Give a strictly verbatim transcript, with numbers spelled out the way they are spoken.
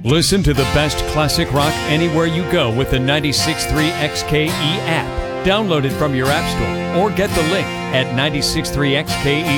Listen to the best classic rock anywhere you go with the ninety-six point three X K E app. Download it from your app store or get the link at nine six three X K E